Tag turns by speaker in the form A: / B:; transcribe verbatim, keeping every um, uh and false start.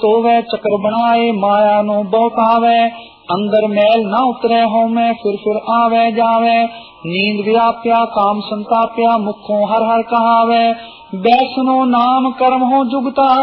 A: सोवे चक्र बनाए माया नो बहुतावे अंदर मैल न उतरे हो मैं फिर फिर आवे जावे नींद व्याप्या काम संताप्या मुखों हर हर कहावे वैष्णो नाम कर्म हो जुगता